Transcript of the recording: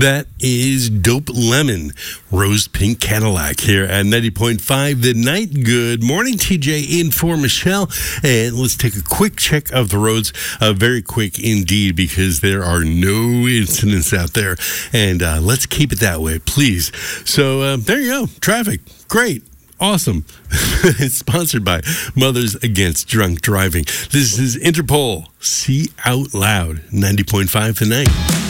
That is Dope Lemon, Rose Pink Cadillac here at 90.5 The Night. Good morning, TJ in for Michelle. And let's take a quick check of the roads, very quick indeed, because there are no incidents out there. And let's keep it that way, please. So there you go. Traffic. Great. Awesome. It's sponsored by Mothers Against Drunk Driving. This is Interpol. See Out Loud, 90.5 The Night.